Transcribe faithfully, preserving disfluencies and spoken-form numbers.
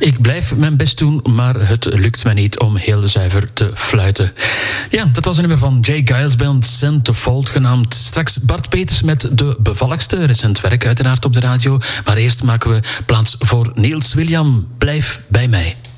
Ik blijf mijn best doen, maar het lukt mij niet om heel zuiver te fluiten. Ja, dat was een nummer van Jay Giles Band, Centerfold genaamd. Straks Bart Peters met de bevalligste, recent werk uiteraard op de radio. Maar eerst maken we plaats voor Niels William. Blijf bij mij.